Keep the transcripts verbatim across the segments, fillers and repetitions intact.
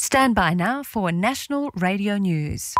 Stand by now for National Radio News.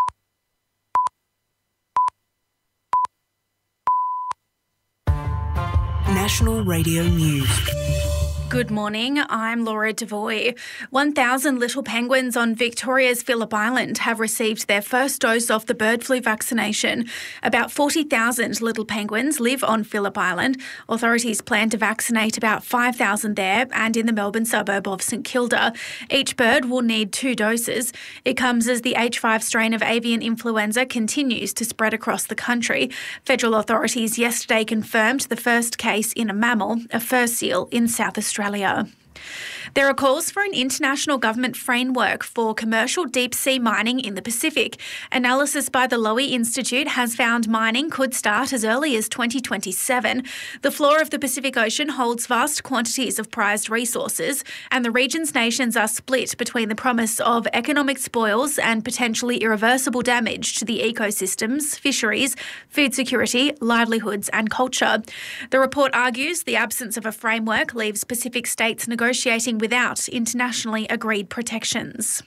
National Radio News. Good morning, I'm Laura Devoy. one thousand little penguins on Victoria's Phillip Island have received their first dose of the bird flu vaccination. About forty thousand little penguins live on Phillip Island. Authorities plan to vaccinate about five thousand there and in the Melbourne suburb of St Kilda. Each bird will need two doses. It comes as the H five strain of avian influenza continues to spread across the country. Federal authorities yesterday confirmed the first case in a mammal, a fur seal, in South Australia. Australia. There are calls for an international government framework for commercial deep-sea mining in the Pacific. Analysis by the Lowy Institute has found mining could start as early as twenty twenty-seven. The floor of the Pacific Ocean holds vast quantities of prized resources, and the region's nations are split between the promise of economic spoils and potentially irreversible damage to the ecosystems, fisheries, food security, livelihoods and culture. The report argues the absence of a framework leaves Pacific states negotiating without internationally agreed protections.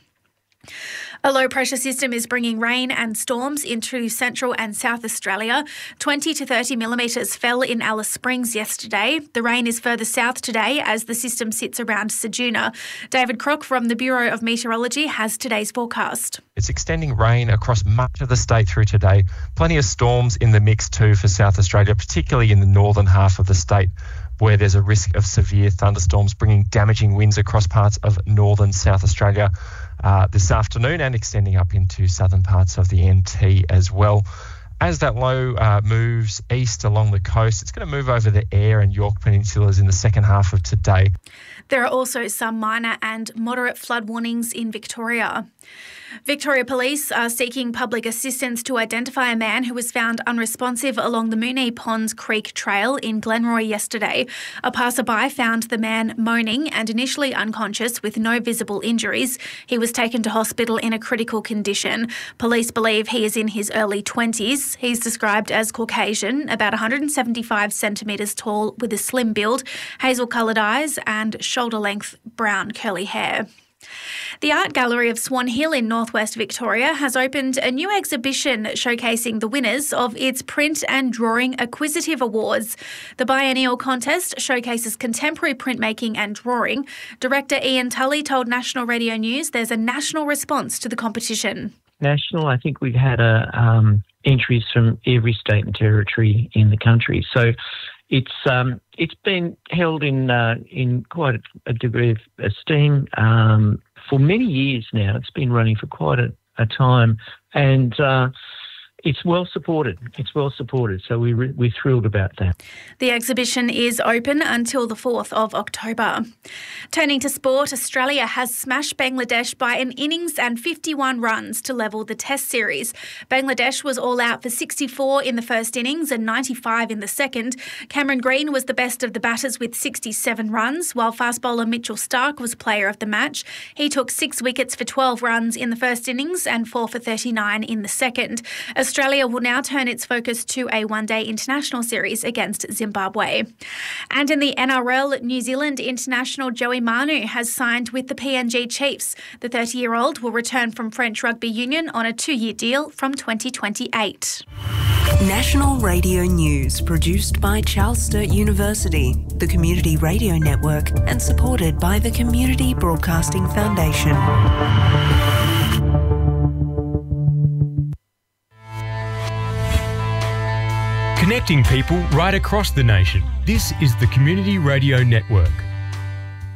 A low-pressure system is bringing rain and storms into Central and South Australia. twenty to thirty millimetres fell in Alice Springs yesterday. The rain is further south today as the system sits around Ceduna. David Crock from the Bureau of Meteorology has today's forecast. It's extending rain across much of the state through today. Plenty of storms in the mix too for South Australia, particularly in the northern half of the state, where there's a risk of severe thunderstorms bringing damaging winds across parts of northern South Australia uh, this afternoon and extending up into southern parts of the N T as well. As that low uh, moves east along the coast, it's going to move over the Eyre and Yorke Peninsulas in the second half of today. There are also some minor and moderate flood warnings in Victoria. Victoria Police are seeking public assistance to identify a man who was found unresponsive along the Moonee Ponds Creek Trail in Glenroy yesterday. A passerby found the man moaning and initially unconscious with no visible injuries. He was taken to hospital in a critical condition. Police believe he is in his early twenties. He's described as Caucasian, about one hundred seventy-five centimetres tall with a slim build, hazel-coloured eyes and shoulder-length brown curly hair. The Art Gallery of Swan Hill in northwest Victoria has opened a new exhibition showcasing the winners of its Print and Drawing Acquisitive Awards. The biennial contest showcases contemporary printmaking and drawing. Director Ian Tully told National Radio News there's a national response to the competition. National, I think we've had a, um, entries from every state and territory in the country. So it's um, it's been held in uh, in quite a, a degree of esteem um, for many years now. It's been running for quite a, a time, and uh, it's well supported. It's well supported, so we re- we're thrilled about that. The exhibition is open until the fourth of October. Turning to sport, Australia has smashed Bangladesh by an innings and fifty-one runs to level the Test series. Bangladesh was all out for sixty-four in the first innings and ninety-five in the second. Cameron Green was the best of the batters with sixty-seven runs, while fast bowler Mitchell Starc was player of the match. He took six wickets for twelve runs in the first innings and four for thirty-nine in the second. Australia will now turn its focus to a one-day international series against Zimbabwe. And in the N R L, New Zealand international Joey Manu has signed with the P N G Chiefs. The thirty-year-old will return from French Rugby Union on a two-year deal from twenty twenty-eight. National Radio News, produced by Charles Sturt University, the Community Radio Network, and supported by the Community Broadcasting Foundation. Connecting people right across the nation. This is the Community Radio Network.